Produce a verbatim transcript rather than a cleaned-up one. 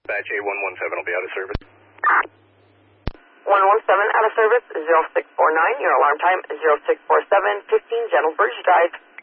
Batch A one one seven will be out of service. one one seven out of service, zero six four nine. Your alarm time is zero six four seven, fifteen Gentle Birch Drive.